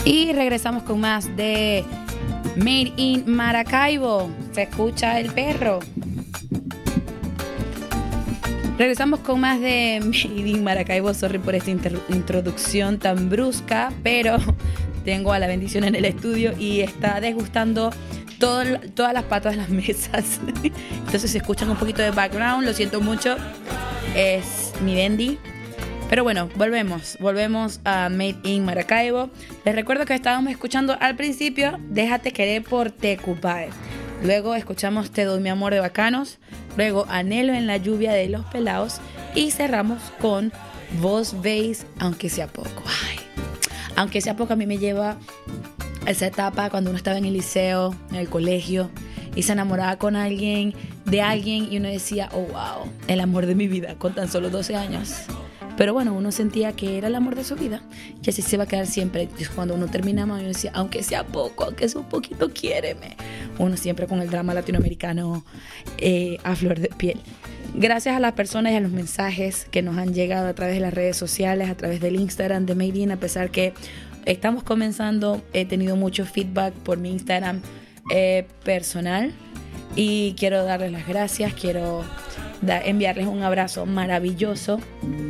Y regresamos con más de Made in Maracaibo. Se escucha el perro. Regresamos con más de Made in Maracaibo. Sorry por esta introducción tan brusca, pero tengo a la bendición en el estudio y está desgustando todas las patas de las mesas. Entonces, si escuchan un poquito de background, lo siento mucho. Es mi Bendy. Pero bueno, volvemos a Made in Maracaibo. Les recuerdo que estábamos escuchando al principio Déjate querer por Tecupay. Luego escuchamos Te doy mi amor de Bacanos. Luego Anhelo en la lluvia de Los Pelaos. Y cerramos con Vos veis, aunque sea poco. Ay, aunque sea poco, a mí me lleva a esa etapa cuando uno estaba en el liceo, en el colegio, y se enamoraba con alguien, de alguien, y uno decía, oh wow, el amor de mi vida, con tan solo 12 años. Pero bueno, uno sentía que era el amor de su vida y así se va a quedar siempre. Y cuando uno terminaba, uno decía, aunque sea poco, aunque sea un poquito, quiéreme. Uno siempre con el drama latinoamericano a flor de piel. Gracias a las personas y a los mensajes que nos han llegado a través de las redes sociales, a través del Instagram de Made in, a pesar que estamos comenzando, he tenido mucho feedback por mi Instagram personal y quiero darles las gracias, quiero enviarles un abrazo maravilloso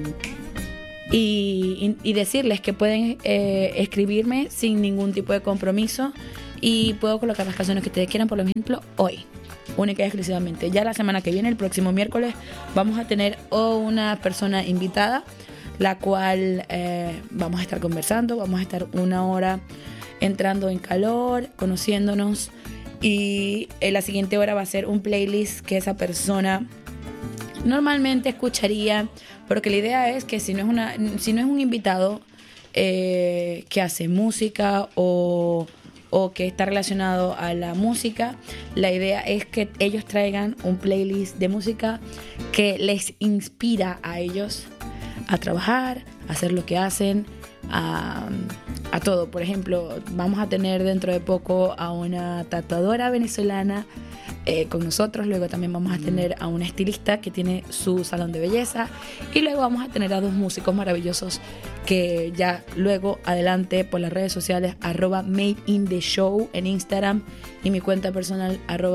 y decirles que pueden escribirme sin ningún tipo de compromiso y puedo colocar las canciones que ustedes quieran, por ejemplo, hoy, única y exclusivamente. Ya la semana que viene, el próximo miércoles, vamos a tener una persona invitada, la cual vamos a estar conversando, vamos a estar una hora entrando en calor, conociéndonos, y en la siguiente hora va a ser un playlist que esa persona normalmente escucharía, porque la idea es que si no es un invitado que hace música o que está relacionado a la música, la idea es que ellos traigan un playlist de música que les inspira a ellos a trabajar, a hacer lo que hacen, a todo. Por ejemplo, vamos a tener dentro de poco a una tatuadora venezolana con nosotros. Luego también vamos a tener a una estilista que tiene su salón de belleza, y luego vamos a tener a dos músicos maravillosos que ya luego adelante por las redes sociales @madeintheshow en Instagram y mi cuenta personal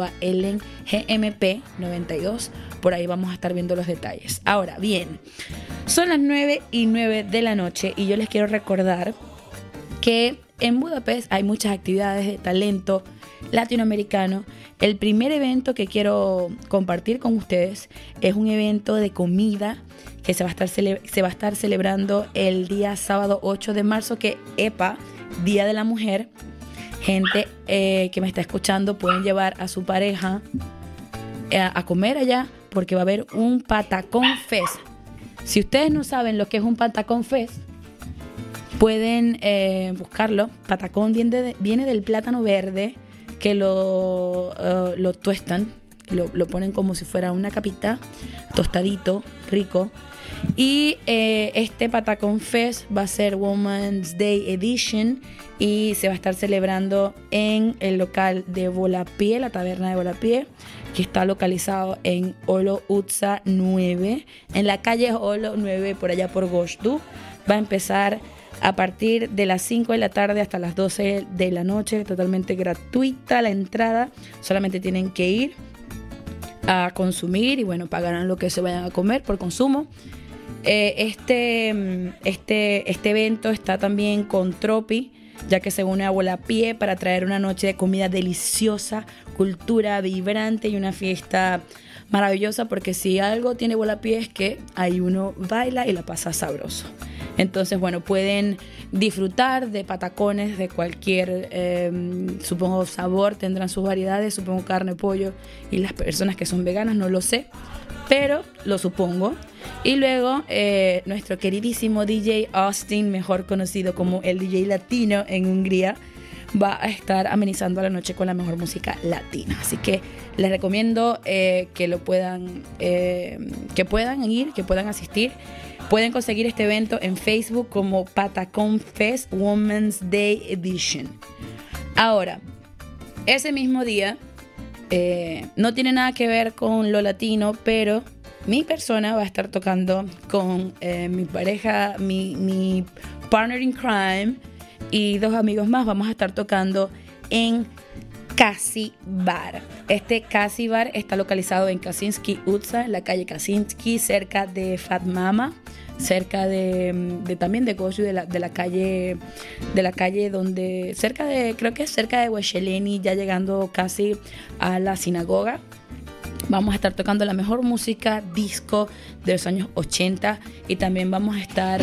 @ellengmp92, por ahí vamos a estar viendo los detalles. Ahora bien, son las 9:09 de la noche y yo les quiero recordar que en Budapest hay muchas actividades de talento latinoamericano. El primer evento que quiero compartir con ustedes es un evento de comida que se va a estar celebrando el día sábado 8 de marzo, que Día de la Mujer. Gente que me está escuchando, pueden llevar a su pareja a comer allá, porque va a haber un Patacón Fest. Si ustedes no saben lo que es un Patacón Fest, pueden buscarlo. Patacón viene del plátano verde, que lo tuestan, lo ponen como si fuera una capita, tostadito, rico. Y este Patacón Fest va a ser Women's Day Edition y se va a estar celebrando en el local de Volapié, la taberna de Volapié, que está localizado en Olo Utsa 9, en la calle Olo 9, por allá por Goshdu. Va a empezar a partir de las 5 de la tarde hasta las 12 de la noche, totalmente gratuita la entrada, solamente tienen que ir a consumir y bueno, pagarán lo que se vayan a comer por consumo. Este evento está también con Tropi, ya que se une a Volapié para traer una noche de comida deliciosa, cultura vibrante y una fiesta maravillosa, porque si algo tiene Volapié es que ahí uno baila y la pasa sabroso. Entonces, bueno, pueden disfrutar de patacones de cualquier, supongo, sabor, tendrán sus variedades, supongo carne, pollo, y las personas que son veganas no lo sé, pero lo supongo. Y luego nuestro queridísimo DJ Austin, mejor conocido como el DJ latino en Hungría, va a estar amenizando la noche con la mejor música latina. Así que les recomiendo que puedan ir, que puedan asistir. Pueden conseguir este evento en Facebook como Patacón Fest Women's Day Edition. Ahora, ese mismo día, no tiene nada que ver con lo latino, pero mi persona va a estar tocando con mi pareja, mi partner in crime, y 2 amigos más vamos a estar tocando en Kasi Bar. Este Kasi Bar está localizado en Kaczynski Ulica, en la calle Kaczynski, cerca de Fat Mama, cerca de también de Goju, de la calle donde, cerca de, creo que es cerca de Wesheleni, ya llegando casi a la sinagoga. Vamos a estar tocando la mejor música disco de los años 80 y también vamos a estar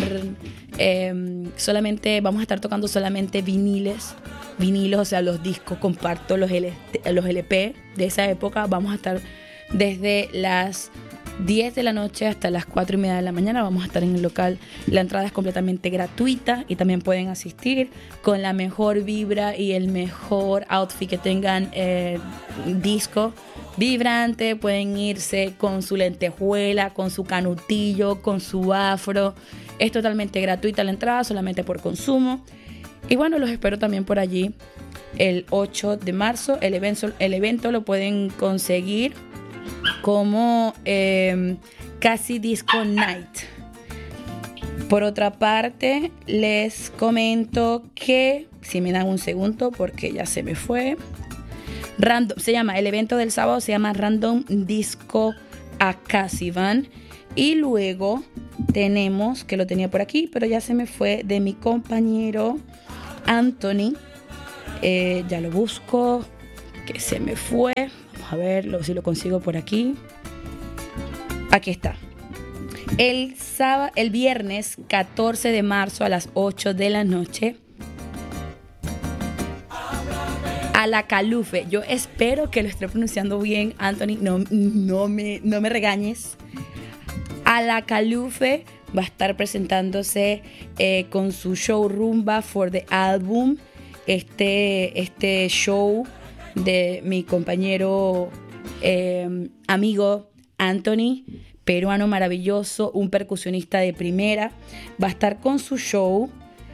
tocando solamente vinilos, o sea, los discos compactos, los LP de esa época. Vamos a estar desde las 10 de la noche hasta las 4:30 de la mañana. Vamos a estar en el local. La entrada es completamente gratuita y también pueden asistir con la mejor vibra y el mejor outfit que tengan, disco vibrante. Pueden irse con su lentejuela, con su canutillo, con su afro. Es totalmente gratuita la entrada, solamente por consumo. Y bueno, los espero también por allí el 8 de marzo. El evento lo pueden conseguir como Kasi Disco Night. Por otra parte, les comento que, si me dan un segundo porque ya se me fue, el evento del sábado se llama Random Disco Akasivan. Y luego tenemos, que lo tenía por aquí, pero ya se me fue, de mi compañero Anthony. Ya lo busco, que se me fue. Vamos a ver si lo consigo por aquí. Aquí está. El viernes 14 de marzo a las 8 de la noche, a la Calufe. Yo espero que lo esté pronunciando bien, Anthony. No me regañes. A la Calufe va a estar presentándose con su show Rumba for the Album. Este show de mi compañero, amigo Anthony, peruano maravilloso, un percusionista de primera, va a estar con su show.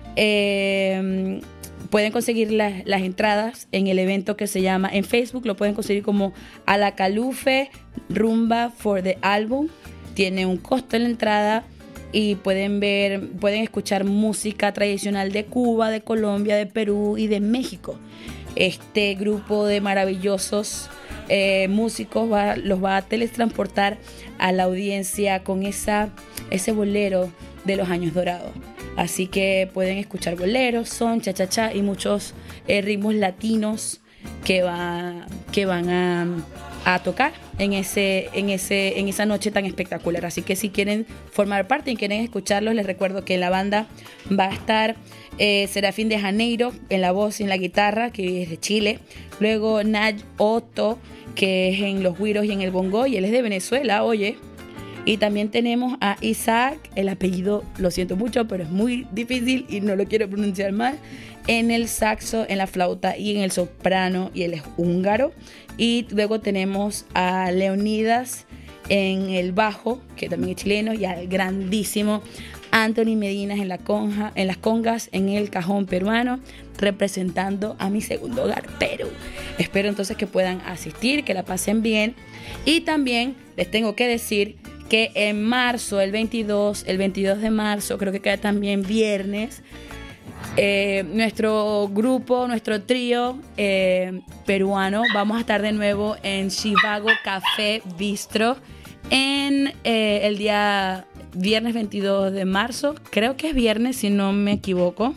Pueden conseguir las entradas en el evento que se llama, en Facebook lo pueden conseguir como A la Calufe Rumba for the Album. Tiene un costo en la entrada y pueden escuchar música tradicional de Cuba, de Colombia, de Perú y de México. Este grupo de maravillosos músicos los va a teletransportar a la audiencia con ese bolero de los años dorados. Así que pueden escuchar boleros, son, cha-cha-cha y muchos ritmos latinos que van a tocar en esa noche tan espectacular. Así que si quieren formar parte y quieren escucharlos, les recuerdo que en la banda va a estar Serafín de Janeiro en la voz y en la guitarra, que es de Chile. Luego Nagy Otto, que es en los güiros y en el bongo, y él es de Venezuela, oye. Y también tenemos a Isaac, el apellido lo siento mucho, pero es muy difícil y no lo quiero pronunciar mal, en el saxo, en la flauta y en el soprano, y él es húngaro. Y luego tenemos a Leonidas en el bajo, que también es chileno, y al grandísimo Anthony Medinas en las congas, en el cajón peruano, representando a mi segundo hogar, Perú. Espero entonces que puedan asistir, que la pasen bien. Y también les tengo que decir que en marzo, el 22 de marzo, creo que queda también viernes, nuestro grupo, nuestro trío peruano, vamos a estar de nuevo en Chivago Café Bistro en el día viernes 22 de marzo, creo que es viernes si no me equivoco.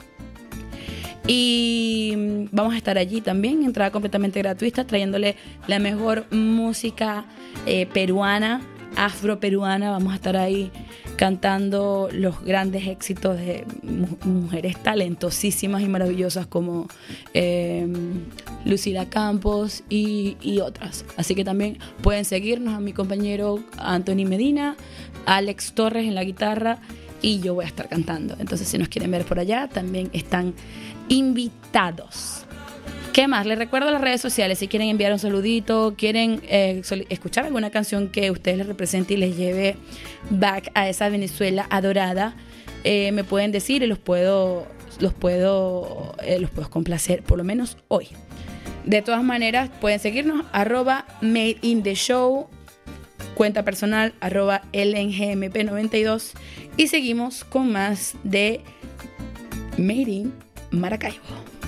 Y vamos a estar allí también, entrada completamente gratuita, trayéndole la mejor música peruana, afroperuana. Vamos a estar ahí cantando los grandes éxitos de mujeres talentosísimas y maravillosas como Lucila Campos y otras. Así que también pueden seguirnos a mi compañero Anthony Medina, Alex Torres en la guitarra, y yo voy a estar cantando. Entonces, si nos quieren ver por allá, también están invitados. ¿Qué más? Les recuerdo las redes sociales. Si quieren enviar un saludito, quieren escuchar alguna canción que a ustedes les represente y les lleve back a esa Venezuela adorada, me pueden decir y los puedo complacer, por lo menos hoy. De todas maneras, pueden seguirnos @madeintheshow, cuenta personal @lngmp92, y seguimos con más de Made in Maracaibo.